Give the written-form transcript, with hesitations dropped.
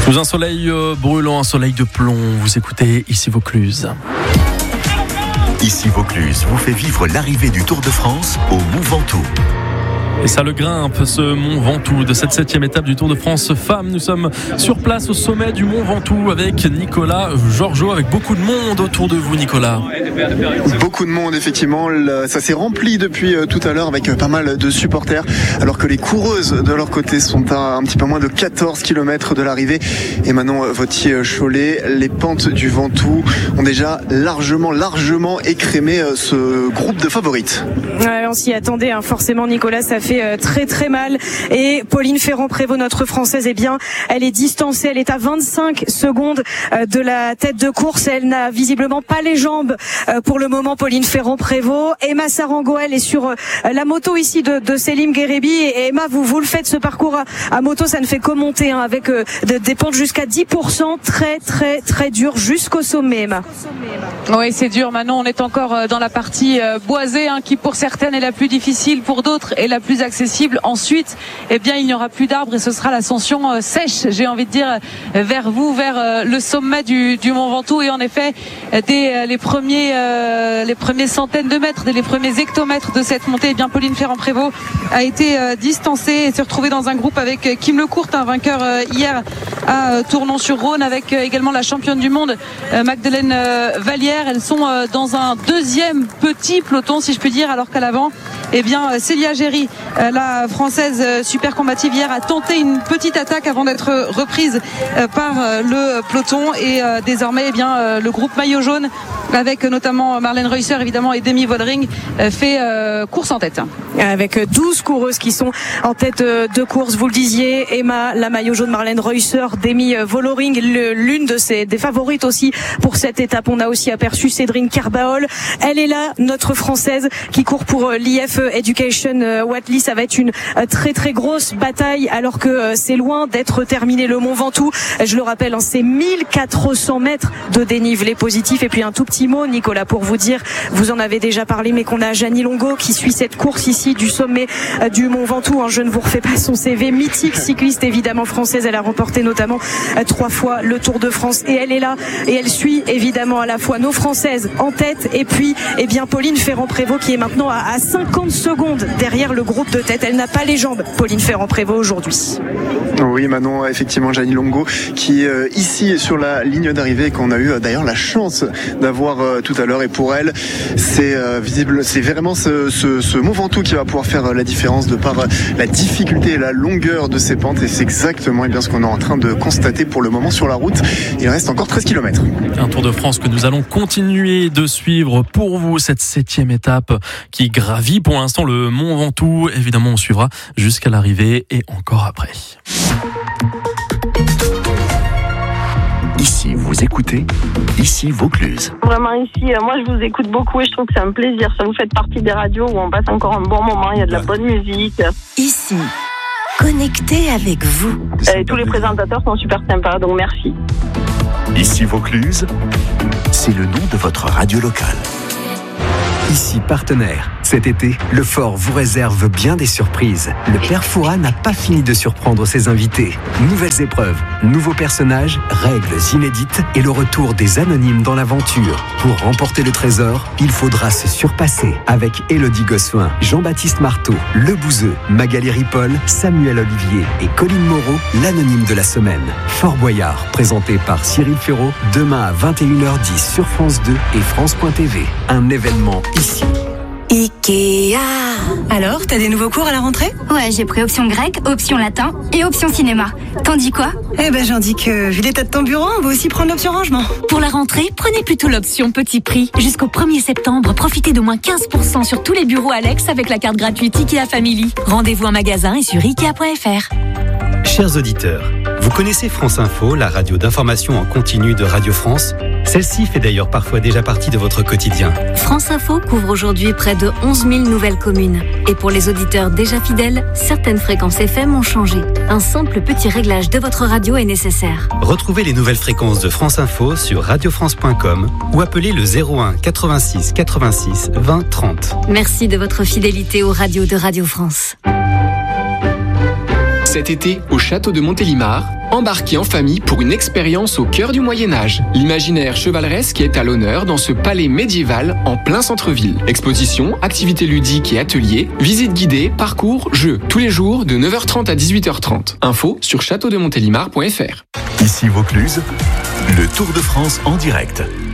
Sous un soleil brûlant, un soleil de plomb, vous écoutez Ici Vaucluse. Ici Vaucluse vous fait vivre l'arrivée du Tour de France au Mont Ventoux. Et ça le grimpe, ce Mont Ventoux de cette 7e étape du Tour de France femmes. Nous sommes sur place au sommet du Mont Ventoux avec Nicolas Georgeot, avec beaucoup de monde autour de vous, Nicolas. Beaucoup de monde, effectivement. Ça s'est rempli depuis tout à l'heure avec pas mal de supporters, alors que les coureuses de leur côté sont à un petit peu moins de 14 km de l'arrivée. Et Manon Vauthier-Cholet, les pentes du Ventoux ont déjà largement écrémé ce groupe de favorites. Ouais, on s'y attendait, forcément, Nicolas, ça fait très mal. Et Pauline Ferrand-Prévot, notre Française, elle est distancée, elle est à 25 secondes de la tête de course. Elle n'a visiblement pas les jambes pour le moment, Pauline Ferrand-Prévôt. Emma Sarango, elle est sur la moto ici de Selim Guerrebi. Et Emma, vous le faites, ce parcours à moto, ça ne fait que monter, avec des pentes jusqu'à 10%, très dur jusqu'au sommet, Emma. Oui, c'est dur. Maintenant, on est encore dans la partie boisée, qui pour certaines est la plus difficile, pour d'autres est la plus accessible. Ensuite, il n'y aura plus d'arbres et ce sera l'ascension sèche, j'ai envie de dire, vers le sommet du Mont Ventoux. Et en effet, dès les premiers centaines de mètres, dès les premiers hectomètres de cette montée, Pauline Ferrand-Prévot a été distancée et s'est retrouvée dans un groupe avec Kim Lecourt, un vainqueur hier à Tournon-sur-Rhône, avec également la championne du monde Magdeleine Vallière. Elles sont dans un deuxième petit peloton, si je puis dire, alors qu'à l'avant, Célia Géry, la Française super combative hier, a tenté une petite attaque avant d'être reprise par le peloton. Et désormais, le groupe maillot jaune, avec notamment Marlène Reusser évidemment et Demi Vollering, fait course en tête. Avec 12 coureuses qui sont en tête de course, vous le disiez, Emma, la maillot jaune, Marlène Reusser, Demi Vollering, l'une des favorites aussi pour cette étape. On a aussi aperçu Cédrine Carbaol. Elle est là, notre Française, qui court pour l'IF Education Watley. Ça va être une très grosse bataille, alors que c'est loin d'être terminé, le Mont Ventoux. Je le rappelle, c'est 1400 mètres de dénivelé positif. Et puis un tout petit mot, Nicolas, pour vous dire, vous en avez déjà parlé, mais qu'on a Janie Longo qui suit cette course ici du sommet du Mont Ventoux. Je ne vous refais pas son CV, mythique cycliste évidemment française. Elle a remporté notamment 3 fois le Tour de France, et elle est là et elle suit évidemment à la fois nos Françaises en tête et puis Pauline Ferrand-Prévot qui est maintenant à 50 secondes derrière le groupe de tête. Elle n'a pas les jambes, Pauline Ferrand-Prévot, aujourd'hui. Oui, Manon, effectivement, Janie Longo qui ici sur la ligne d'arrivée, qu'on a eu d'ailleurs la chance d'avoir tout à l'heure. Et pour elle, c'est visible, c'est vraiment ce Mont Ventoux qui va pouvoir faire la différence de par la difficulté et la longueur de ces pentes. Et c'est exactement ce qu'on est en train de constater pour le moment sur la route. Il reste encore 13 km. Un Tour de France que nous allons continuer de suivre pour vous, cette 7e étape qui gravit pour l'instant le Mont Ventoux. Évidemment, on suivra jusqu'à l'arrivée et encore après. Ici, vous écoutez Ici Vaucluse. Vraiment ici, moi je vous écoute beaucoup et je trouve que c'est un plaisir. Ça vous fait partie des radios où on passe encore un bon moment, il y a de la bonne musique. Ici, connecté avec vous. Et tous les présentateurs sont super sympas, donc merci. Ici Vaucluse, c'est le nom de votre radio locale. Ici partenaire. Cet été, le Fort vous réserve bien des surprises. Le Père Fouras n'a pas fini de surprendre ses invités. Nouvelles épreuves, nouveaux personnages, règles inédites et le retour des anonymes dans l'aventure. Pour remporter le trésor, il faudra se surpasser avec Élodie Gossuin, Jean-Baptiste Marteau, Le Bouzeux, Magali Ripoll, Samuel Olivier et Colline Moreau, l'anonyme de la semaine. Fort Boyard, présenté par Cyril Ferraud, demain à 21h10 sur France 2 et France.tv. Un événement ici. Ikea. Alors, t'as des nouveaux cours à la rentrée ? Ouais, j'ai pris option grec, option latin et option cinéma. T'en dis quoi ? J'en dis que, vu l'état de ton bureau, on va aussi prendre l'option rangement. Pour la rentrée, prenez plutôt l'option petit prix. Jusqu'au 1er septembre, profitez de moins 15% sur tous les bureaux Alex avec la carte gratuite Ikea Family. Rendez-vous en magasin et sur Ikea.fr. Chers auditeurs, vous connaissez France Info, la radio d'information en continu de Radio France ? Celle-ci fait d'ailleurs parfois déjà partie de votre quotidien. France Info couvre aujourd'hui près de 11 000 nouvelles communes. Et pour les auditeurs déjà fidèles, certaines fréquences FM ont changé. Un simple petit réglage de votre radio est nécessaire. Retrouvez les nouvelles fréquences de France Info sur radiofrance.com ou appelez le 01 86 86 20 30. Merci de votre fidélité aux radios de Radio France. Cet été, au château de Montélimar, embarquez en famille pour une expérience au cœur du Moyen-Âge. L'imaginaire chevaleresque est à l'honneur dans ce palais médiéval en plein centre-ville. Expositions, activités ludiques et ateliers, visites guidées, parcours, jeux. Tous les jours de 9h30 à 18h30. Info sur châteaudemontélimar.fr. Ici Vaucluse, le Tour de France en direct.